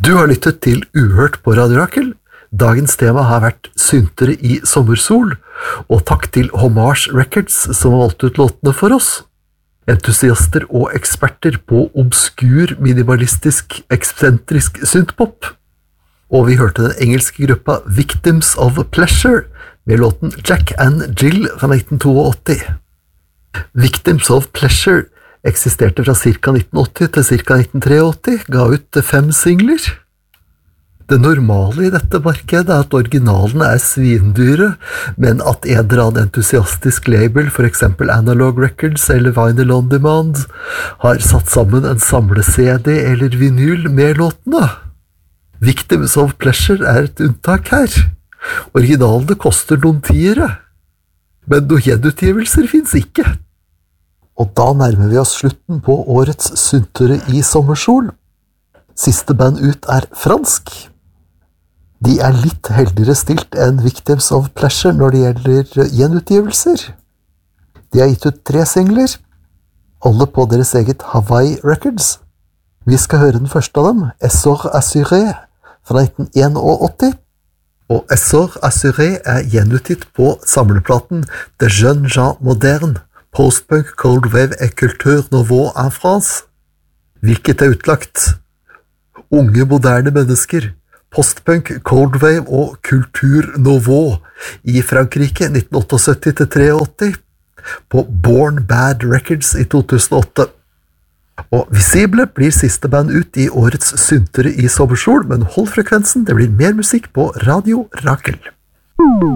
Du har lyttet til Uhørt på Radio Rakel. Dagens tema har vært syntere i sommersol, og takk til Homage Records som har valgt ut låtene for oss. Entusiaster og eksperter på obskur, minimalistisk, eksentrisk synthpop. Og vi hørte den engelske gruppa Victims of Pleasure med låten Jack and Jill fra 1982. Victims of Pleasure eksisterte fra ca. 1980 til ca. 1983, ga ut 5 singler. Det normale i dette markedet er at originalene er svindyre, men at en eller annen entusiastisk label, for eksempel Analog Records eller Vinyl On Demand, har satt sammen en samle-CD eller vinyl med låtene. Victims of Pleasure er et unntak her. Originalene koster noen tiere, men noen gjenutgivelser finnes ikke. Og da nærmer vi oss slutten på årets syntere i sommersol. Siste band ut er fransk. De er litt heldigere stilt enn Victims of Pleasure når det gjelder gjenutgivelser. De har gitt ut 3 singler, alle på deres eget Hawaii Records. Vi skal høre den første av dem, Essor Assuré, fra 1981. Og Essor Assuré er gjenutgitt på samleplaten De Jeunes Gens Modernes, Postpunk, Cold Wave et Culture Nouveau en France, hvilket er utlagt unge, moderne mennesker, postpunk, Cold Wave og Culture Nouveau i Frankrike 1978-83, på Born Bad Records i 2008. Og Visible blir siste band ut i årets syntere i sommersol, men hold frekvensen, det blir mer musikk på Radio Rakel.